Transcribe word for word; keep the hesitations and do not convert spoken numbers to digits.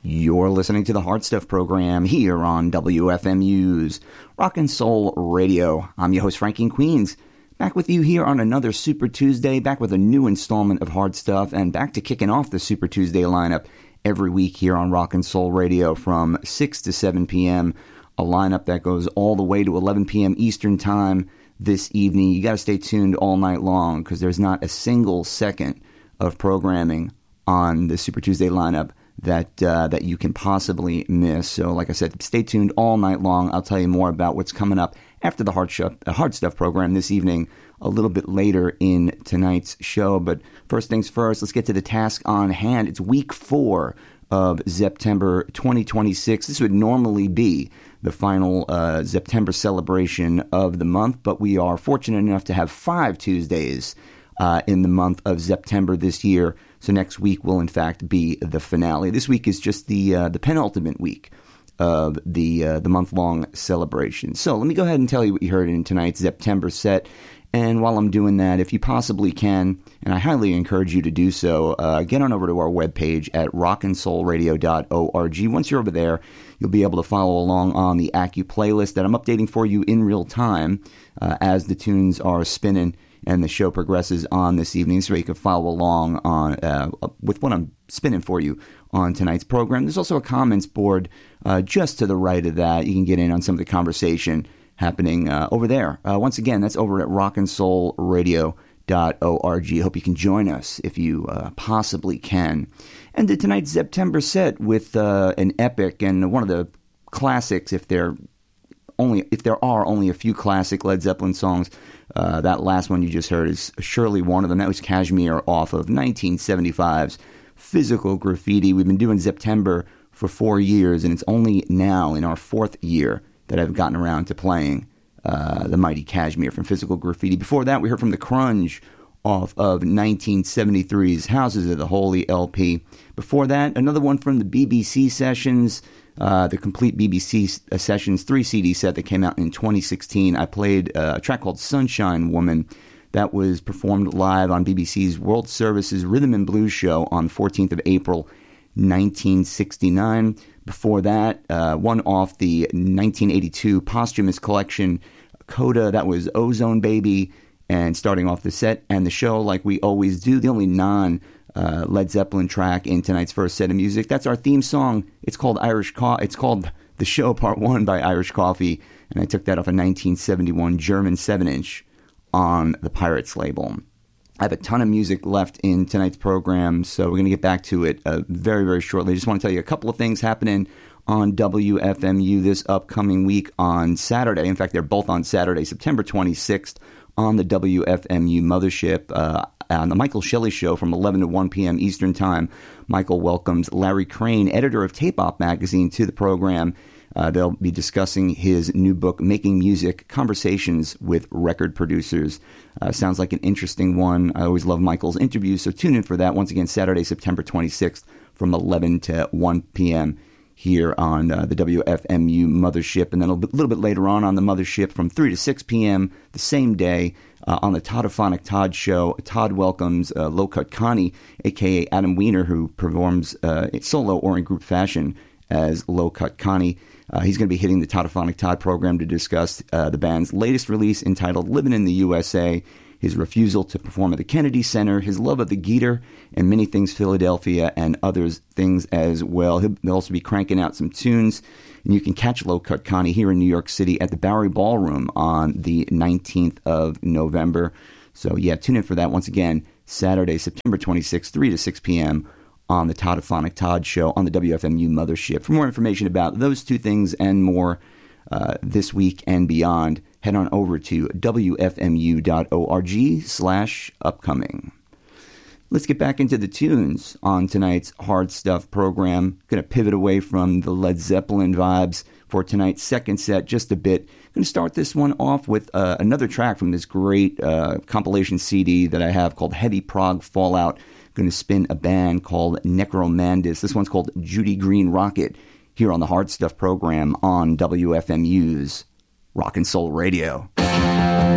You're listening to the Hard Stuff program here on W F M U's Rock and Soul Radio. I'm your host, Frankie in Queens. Back with you here on another Super Tuesday, back with a new installment of Hard Stuff, and back to kicking off the Super Tuesday lineup every week here on Rock and Soul Radio from six to seven p.m., a lineup that goes all the way to eleven p.m. Eastern Time this evening. You got to stay tuned all night long because there's not a single second of programming on the Super Tuesday lineup that uh, that you can possibly miss. So like I said, stay tuned all night long. I'll tell you more about what's coming up after the Hard Stuff, uh, Hard Stuff program this evening a little bit later in tonight's show. But first things first, let's get to the task on hand. It's week four of September twenty twenty-six. This would normally be the final uh, September celebration of the month, but we are fortunate enough to have five Tuesdays uh, in the month of September this year. So next week will, in fact, be the finale. This week is just the uh, the penultimate week of the uh, the month-long celebration. So let me go ahead and tell you what you heard in tonight's September set. And while I'm doing that, if you possibly can, and I highly encourage you to do so, uh, get on over to our webpage at rock and soul radio dot org. Once you're over there, you'll be able to follow along on the Acu playlist that I'm updating for you in real time uh, as the tunes are spinning and the show progresses on this evening, so you can follow along on uh, with what I'm spinning for you on tonight's program. There's also a comments board uh, just to the right of that. You can get in on some of the conversation happening uh, over there. Uh, once again, that's over at rock and soul radio dot org. Hope you can join us if you uh, possibly can. And to tonight's September set with uh, an epic and one of the classics, if there only if there are only a few classic Led Zeppelin songs. Uh, that last one you just heard is surely one of them. That was Kashmir off of nineteen seventy-five's Physical Graffiti. We've been doing September for four years, and it's only now in our fourth year that I've gotten around to playing uh, the mighty Kashmir from Physical Graffiti. Before that, we heard from the Crunge off of nineteen seventy-three's Houses of the Holy L P. Before that, another one from the B B C Sessions, uh, the complete B B C Sessions three C D set that came out in twenty sixteen. I played uh, a track called Sunshine Woman that was performed live on B B C's World Service's Rhythm and Blues show on fourteenth of April, nineteen sixty-nine. Before that, uh, one off the nineteen eighty-two posthumous collection, Coda, that was Ozone Baby. And starting off the set and the show like we always do, the only non uh, Led Zeppelin track in tonight's first set of music, that's our theme song. It's called Irish Co- It's called The Show Part One by Irish Coffee, and I took that off a nineteen seventy-one German seven inch on the Pirates label. I have a ton of music left in tonight's program, so we're going to get back to it uh, very, very shortly. I just want to tell you a couple of things happening on W F M U this upcoming week on Saturday. In fact, they're both on Saturday, September twenty-sixth, on the W F M U Mothership, uh, on the Michael Shelley Show from eleven to one p.m. Eastern Time. Michael welcomes Larry Crane, editor of Tape Op Magazine, to the program. Uh, they'll be discussing his new book, Making Music, Conversations with Record Producers. Uh, sounds like an interesting one. I always love Michael's interviews, so tune in for that. Once again, Saturday, September twenty-sixth from eleven to one p.m. here on uh, the W F M U Mothership. And then a little bit later on on the Mothership from three to six p.m. the same day uh, on the Toddophonic Todd Show. Todd welcomes uh, Low Cut Connie, a k a. Adam Wiener, who performs uh, solo or in group fashion as Low Cut Connie. Uh, he's going to be hitting the Toddophonic Todd program to discuss uh, the band's latest release entitled Living in the U S A, his refusal to perform at the Kennedy Center, his love of the Geeter, and Many Things Philadelphia, and other things as well. He'll, they'll also be cranking out some tunes, and you can catch Low Cut Connie here in New York City at the Bowery Ballroom on the nineteenth of November. So yeah, tune in for that. Once again, Saturday, September twenty-sixth, three to six p.m. on the Toddophonic Todd Show on the W F M U Mothership. For more information about those two things and more uh, this week and beyond, head on over to W F M U dot org slash upcoming. Let's get back into the tunes on tonight's Hard Stuff program. Going to pivot away from the Led Zeppelin vibes for tonight's second set just a bit. Going to start this one off with uh, another track from this great uh, compilation C D that I have called Heavy Prog Fallout. Going to spin a band called Necromandus. This one's called Judy Green Rocket here on the Hard Stuff program on W F M U's Rock and Soul Radio.